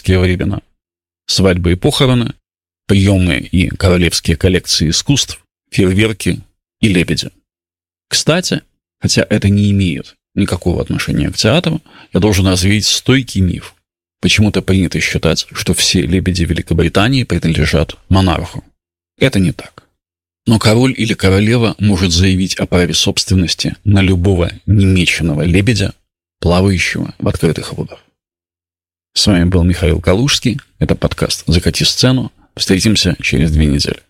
королевские времена, свадьбы и похороны, приемные и королевские коллекции искусств, фейерверки и лебеди. Кстати, хотя это не имеет никакого отношения к театру, я должен развеять стойкий миф. Почему-то принято считать, что все лебеди Великобритании принадлежат монарху. Это не так. Но король или королева может заявить о праве собственности на любого немеченного лебедя, плавающего в открытых водах. С вами был Михаил Калужский. Это подкаст «Закати сцену». Встретимся через 2 недели.